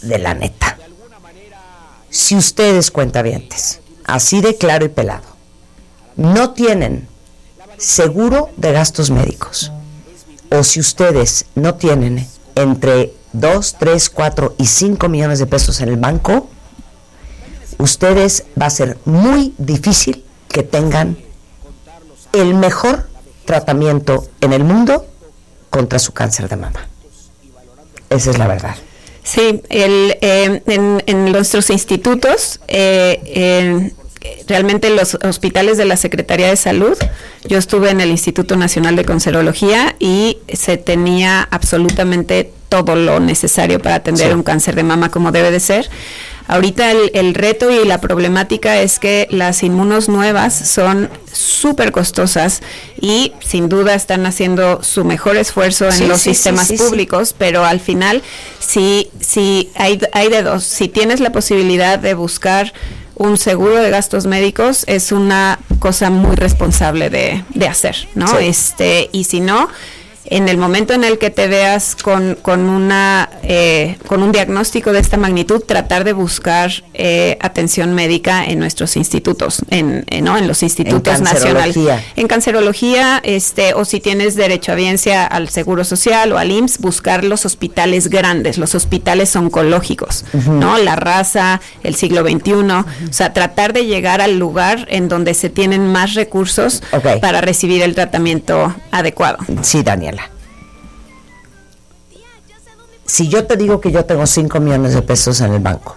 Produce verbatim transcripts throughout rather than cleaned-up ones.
de la neta. Si ustedes, cuentavientes, así de claro y pelado, no tienen seguro de gastos médicos, o si ustedes no tienen entre dos, tres, cuatro y cinco millones de pesos en el banco, ustedes va a ser muy difícil que tengan el mejor tratamiento en el mundo contra su cáncer de mama. Esa es la verdad. Sí, el, eh, en, en nuestros institutos, eh, eh, realmente los hospitales de la Secretaría de Salud, yo estuve en el Instituto Nacional de Cancerología y se tenía absolutamente todo lo necesario para atender sí. un cáncer de mama como debe de ser. Ahorita el, el reto y la problemática es que las inmunos nuevas son súper costosas y sin duda están haciendo su mejor esfuerzo en sí, los sí, sistemas sí, sí, públicos, sí. pero al final si, si hay, hay de dos, si tienes la posibilidad de buscar un seguro de gastos médicos, es una cosa muy responsable de, de hacer, ¿no? Sí. Este, y si no, en el momento en el que te veas con, con una eh, con un diagnóstico de esta magnitud, tratar de buscar eh, atención médica en nuestros institutos, en, en, ¿no? en los institutos en nacionales. En cancerología, este, o si tienes derecho a biencia al Seguro Social o al I M S S, buscar los hospitales grandes, los hospitales oncológicos, uh-huh. ¿no? La Raza, el Siglo veintiuno, uh-huh. o sea, tratar de llegar al lugar en donde se tienen más recursos okay. para recibir el tratamiento adecuado. Sí, Daniela. Si yo te digo que yo tengo cinco millones de pesos en el banco,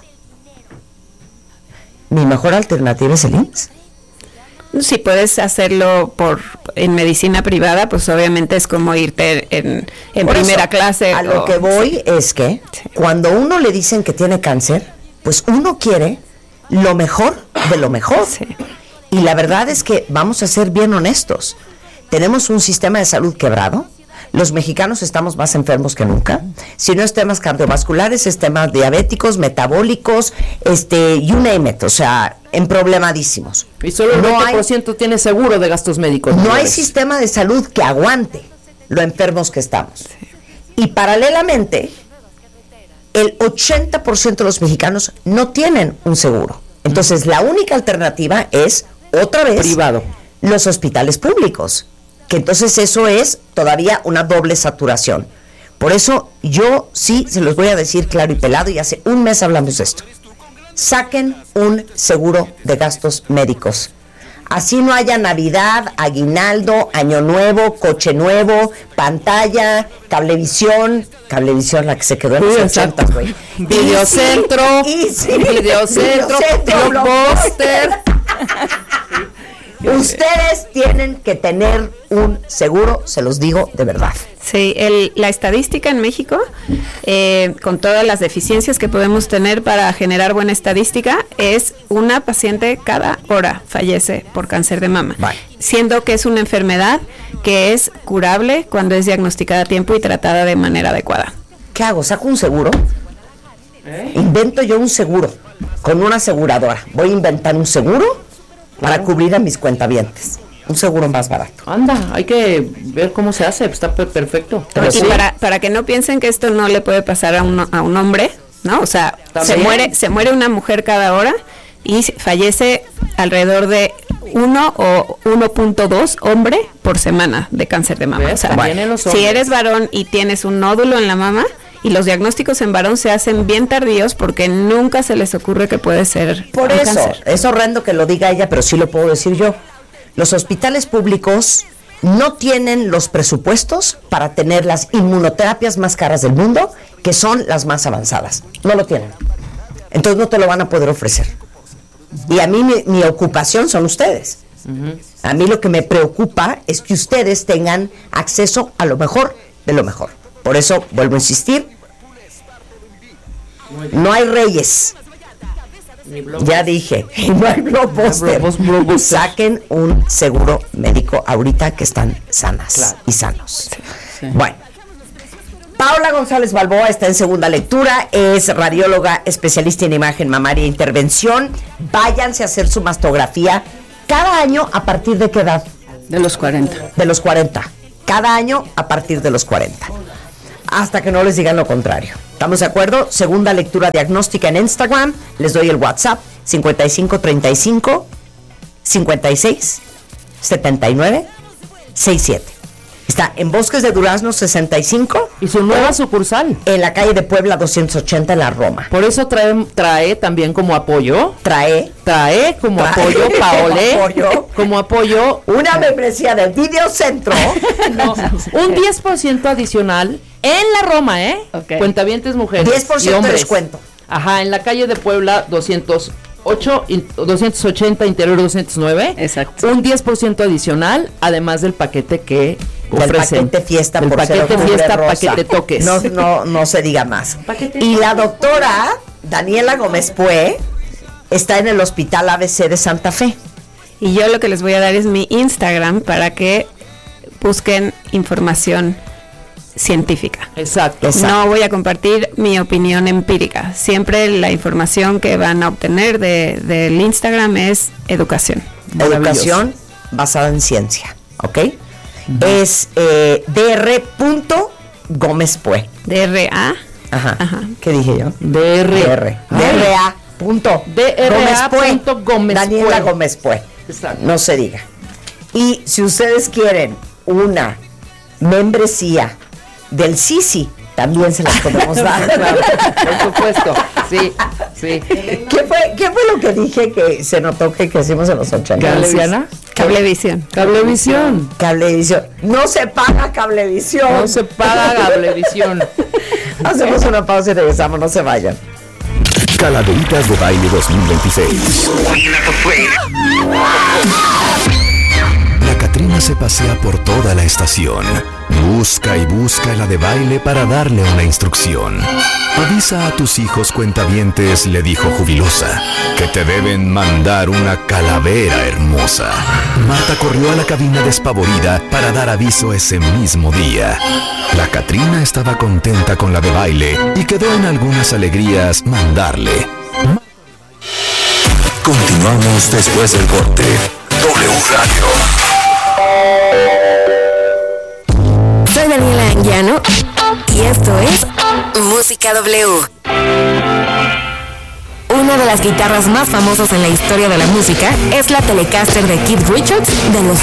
¿mi mejor alternativa es el I M S S? Si puedes hacerlo por en medicina privada, pues obviamente es como irte en, en primera eso, clase. A o, lo que voy sí. es que sí. cuando uno le dicen que tiene cáncer, pues uno quiere lo mejor de lo mejor. Sí. Y la verdad es que vamos a ser bien honestos. Tenemos un sistema de salud quebrado. Los mexicanos estamos más enfermos que nunca. Si no es temas cardiovasculares, es temas diabéticos, metabólicos, este, you name it, o sea, emproblemadísimos. Y solo el no veinte por ciento hay, tiene seguro de gastos médicos. No hay sistema de salud que aguante lo enfermos que estamos. Sí. Y paralelamente, el ochenta por ciento de los mexicanos no tienen un seguro. Entonces, la única alternativa es, otra vez, privado. Los hospitales públicos. Que entonces eso es todavía una doble saturación. Por eso yo sí se los voy a decir claro y pelado, y hace un mes hablamos de esto. Saquen un seguro de gastos médicos. Así no haya Navidad, aguinaldo, año nuevo, coche nuevo, pantalla, cablevisión, cablevisión la que se quedó en los ochentas, güey. Videocentro, videocentro, blockbuster. Ustedes tienen que tener un seguro, se los digo de verdad. Sí, el, la estadística en México, eh, con todas las deficiencias que podemos tener para generar buena estadística, es una paciente cada hora fallece por cáncer de mama, vale. Siendo que es una enfermedad que es curable cuando es diagnosticada a tiempo y tratada de manera adecuada. ¿Qué hago? ¿Saco un seguro? ¿Eh? Invento yo un seguro con una aseguradora. Voy a inventar un seguro para cubrir a mis cuentavientes. Un seguro más barato. Anda, hay que ver cómo se hace, está perfecto. Pero y sí. para, para que no piensen que esto no le puede pasar a un, a un hombre, ¿no? O sea, se muere, se muere una mujer cada hora y fallece alrededor de uno o uno punto dos hombre por semana de cáncer de mama. O sea, bueno, si eres varón y tienes un nódulo en la mama, y los diagnósticos en varón se hacen bien tardíos porque nunca se les ocurre que puede ser por eso, cáncer. Es horrendo que lo diga ella, pero sí lo puedo decir yo. Los hospitales públicos no tienen los presupuestos para tener las inmunoterapias más caras del mundo, que son las más avanzadas. No lo tienen. Entonces no te lo van a poder ofrecer. Y a mí mi, mi ocupación son ustedes. Uh-huh. A mí lo que me preocupa es que ustedes tengan acceso a lo mejor de lo mejor. Por eso vuelvo a insistir. No hay reyes. Ya dije, no hay blockbuster. Saquen un seguro médico ahorita que están sanas claro. y sanos. Sí, sí. Bueno, Paola González Balboa está en segunda lectura, es radióloga especialista en imagen mamaria e intervención. Váyanse a hacer su mastografía cada año. ¿A partir de qué edad? De los cuarenta. De los cuarenta. Cada año a partir de los cuarenta. hasta que no les digan lo contrario. ¿Estamos de acuerdo? Segunda lectura diagnóstica en Instagram. Les doy el WhatsApp cincuenta y cinco treinta y cinco cincuenta y seis setenta y nueve sesenta y siete. Está en Bosques de Durazno sesenta y cinco. Y su nueva sucursal. En la calle de Puebla doscientos ochenta en la Roma. Por eso trae, trae también como apoyo. Trae. Trae como trae, apoyo, Paole. Como apoyo. Como apoyo. Una membresía del Videocentro. No, un diez por ciento adicional en la Roma, ¿eh? Okay. Cuentavientes mujeres. diez por ciento y hombres. de descuento. Ajá, en la calle de Puebla doscientos ocho, doscientos ochenta, interior doscientos nueve. Exacto. Un diez por ciento adicional, además del paquete que Del ofrecen. paquete fiesta del por ser paquete octubre fiesta, rosa. paquete toques. No, no, no se diga más. Paquete Y la toques. doctora Daniela Gómez Pue está en el Hospital A B C de Santa Fe. Y yo lo que les voy a dar es mi Instagram para que busquen información científica. Exacto. Exacto. No voy a compartir mi opinión empírica. Siempre la información que van a obtener de, del Instagram es educación. Educación basada en ciencia, ¿ok? Uh-huh. Es eh, dr.gómezpue. D R A. Ajá. Ajá. ¿Qué dije yo? DR. DR. DRA. Punto. DRA punto Gómez Daniela Pue. Gómez Pue. Exacto. No se diga. Y si ustedes quieren una membresía del Sisi, también se las podemos dar. Claro, por supuesto. Sí, sí. ¿Qué fue, ¿Qué fue lo que dije que se notó que crecimos en los ochenta? ¿Cablevisión? Cablevisión. Cablevisión. Cablevisión. No se paga Cablevisión. No se paga Cablevisión. Hacemos una pausa y regresamos, no se vayan. Calaveritas de Baile dos mil veintiséis. La Catrina se pasea por toda la estación. Busca y busca la de baile para darle una instrucción. Avisa a tus hijos cuentavientes, le dijo jubilosa, que te deben mandar una calavera hermosa. Marta corrió a la cabina despavorida para dar aviso ese mismo día. La Catrina estaba contenta con la de baile y quedó en algunas alegrías mandarle. Continuamos después del corte. W Radio. Soy Daniela Anguiano y esto es Música W. Una de las guitarras más famosas en la historia de la música es la Telecaster de Keith Richards de los